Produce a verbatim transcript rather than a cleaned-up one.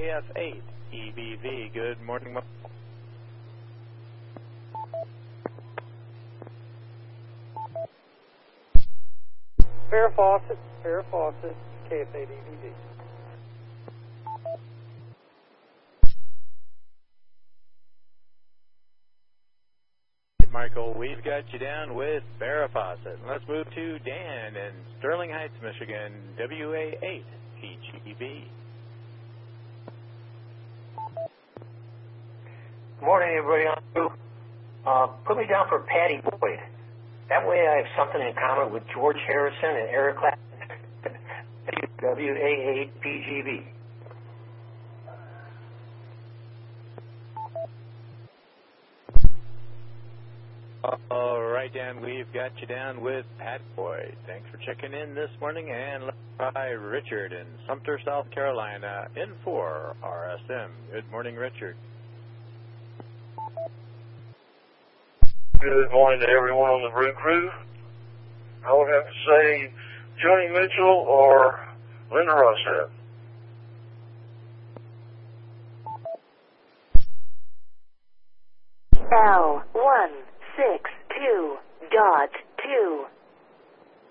K F eight E B V. Good morning. Farrah Fawcett, Farrah Fawcett, K F eight E B V. Michael, we've got you down with Farrah Fawcett. Let's move to Dan in Sterling Heights, Michigan, W A eight P G B. Good morning, everybody on the group. Uh, put me down for Patty Boyd. That way I have something in common with George Harrison and Eric Clapton. W A eight P G B. All right, Dan, we've got you down with Pat Boyd. Thanks for checking in this morning. And let's try Richard in Sumter, South Carolina, in for R S M. Good morning, Richard. Good morning to everyone on the route crew. I would have to say Joni Mitchell or Linda Ronstadt. L one six two dot two.